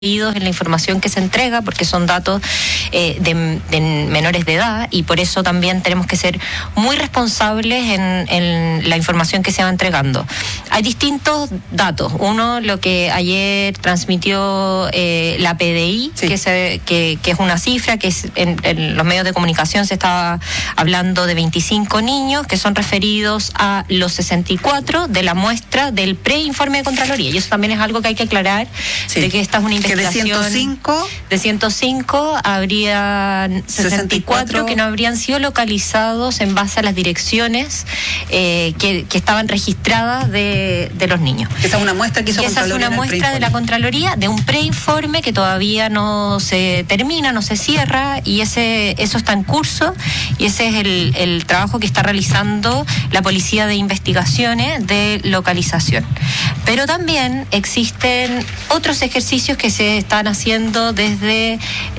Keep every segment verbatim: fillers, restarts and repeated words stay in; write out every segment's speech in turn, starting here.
en la información que se entrega, porque son datos eh, de, de menores de edad, y por eso también tenemos que ser muy responsables en, en la información que se va entregando. Hay distintos datos. Uno, lo que ayer transmitió eh, la P D I, sí. que, se, que, que es una cifra que es, en, en los medios de comunicación se estaba hablando de veinticinco niños que son referidos a los sesenta y cuatro de la muestra del preinforme de Contraloría, y eso también es algo que hay que aclarar, sí. de que esta es una investigación. Que de ciento cinco, de ciento cinco habrían sesenta y cuatro que no habrían sido localizados en base a las direcciones eh, que, que estaban registradas de, de los niños. Esa es una muestra que hizo Esa es una muestra de la Contraloría, de un preinforme que todavía no se termina, no se cierra, y ese eso está en curso, y ese es el, el trabajo que está realizando la Policía de Investigaciones de localización. Pero también existen otros ejercicios que se están haciendo desde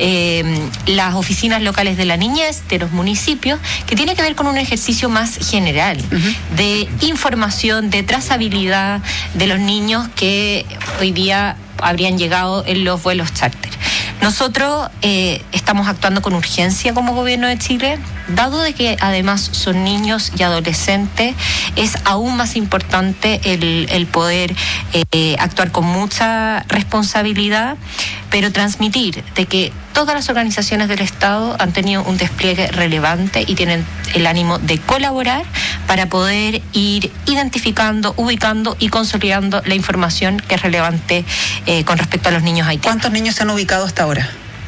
eh, las oficinas locales de la niñez, de los municipios, que tiene que ver con un ejercicio más general, uh-huh. de información, de trazabilidad de los niños que hoy día habrían llegado en los vuelos charter. Nosotros eh, estamos actuando con urgencia como Gobierno de Chile, dado de que además son niños y adolescentes, es aún más importante el, el poder eh, actuar con mucha responsabilidad, pero transmitir de que todas las organizaciones del Estado han tenido un despliegue relevante y tienen el ánimo de colaborar para poder ir identificando, ubicando y consolidando la información que es relevante eh, con respecto a los niños haitianos. ¿Cuántos niños se han ubicado hasta ahora?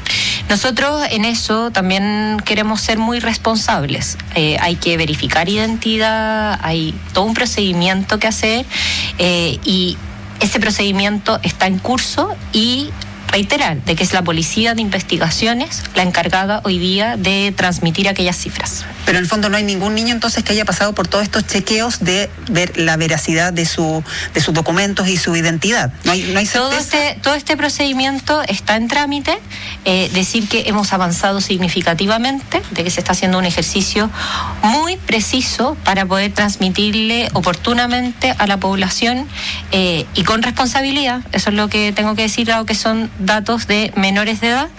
Nosotros en eso también queremos ser muy responsables. Eh, hay que verificar identidad, hay todo un procedimiento que hacer eh, y ese procedimiento está en curso, y reiterar de que es la Policía de Investigaciones la encargada hoy día de transmitir aquellas cifras. Pero en el fondo no hay ningún niño entonces que haya pasado por todos estos chequeos de ver la veracidad de su de sus documentos y su identidad. No hay, no hay certeza. Todo este, todo este procedimiento está en trámite. Eh, decir que hemos avanzado significativamente, de que se está haciendo un ejercicio muy preciso para poder transmitirle oportunamente a la población eh, y con responsabilidad. Eso es lo que tengo que decir, dado que son datos de menores de edad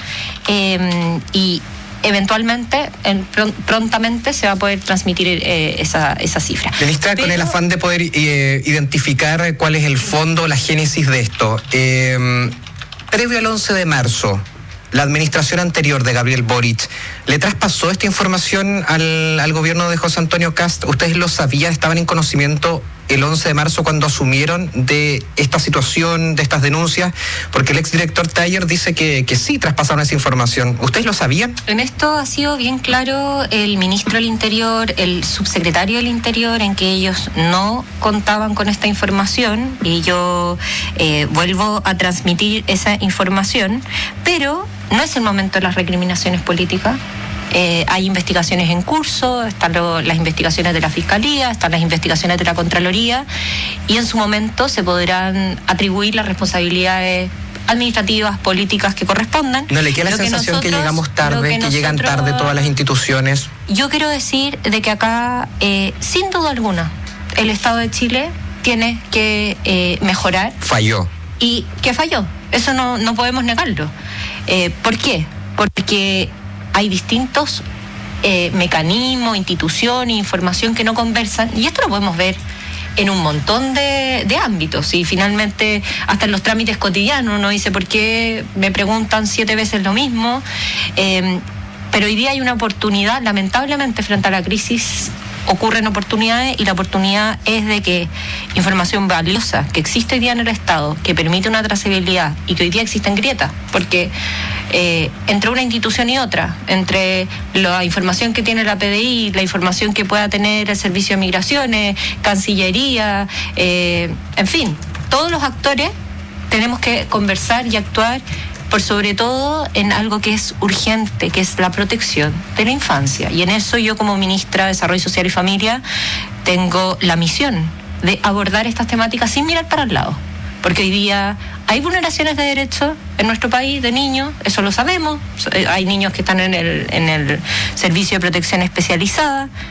eh, y eventualmente, en, prontamente se va a poder transmitir eh, esa, esa cifra. Ministra, Pero, con el afán de poder eh, identificar cuál es el fondo, la génesis de esto, eh, previo al once de marzo, la administración anterior de Gabriel Boric, ¿le traspasó esta información al, al gobierno de José Antonio Kast? ¿Ustedes lo sabían, estaban en conocimiento el once de marzo cuando asumieron de esta situación, de estas denuncias? Porque el exdirector Taller dice que, que sí traspasaron esa información. ¿Ustedes lo sabían? En esto ha sido bien claro el ministro del Interior, el subsecretario del Interior, en que ellos no contaban con esta información, y yo eh, vuelvo a transmitir esa información, pero no es el momento de las recriminaciones políticas. Eh, hay investigaciones en curso, están lo, las investigaciones de la Fiscalía, están las investigaciones de la Contraloría, y en su momento se podrán atribuir las responsabilidades administrativas, políticas que correspondan. ¿No le queda la sensación que, nosotros, que llegamos tarde, que, que nosotros, llegan tarde todas las instituciones? Yo quiero decir de que acá, eh, sin duda alguna, el Estado de Chile tiene que eh, mejorar. Falló. Y que falló, eso no, no podemos negarlo. Eh, ¿Por qué? Porque hay distintos eh, mecanismos, instituciones, información que no conversan, y esto lo podemos ver en un montón de, de ámbitos, y finalmente hasta en los trámites cotidianos uno dice, ¿por qué me preguntan siete veces lo mismo? Eh, pero hoy día hay una oportunidad, lamentablemente frente a la crisis ocurren oportunidades, y la oportunidad es de que información valiosa que existe hoy día en el Estado, que permite una trazabilidad, y que hoy día existen grietas, porque eh, entre una institución y otra, entre la información que tiene la P D I, la información que pueda tener el Servicio de Migraciones, Cancillería, eh, en fin, todos los actores tenemos que conversar y actuar por sobre todo en algo que es urgente, que es la protección de la infancia. Y en eso yo, como ministra de Desarrollo Social y Familia, tengo la misión de abordar estas temáticas sin mirar para el lado. Porque hoy día hay vulneraciones de derechos en nuestro país de niños, eso lo sabemos. Hay niños que están en el, en el servicio de protección especializada.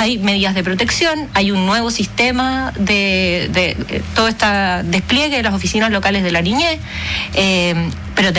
hay medidas de protección, hay un nuevo sistema de, de, de todo este despliegue de las oficinas locales de la niñez, eh, pero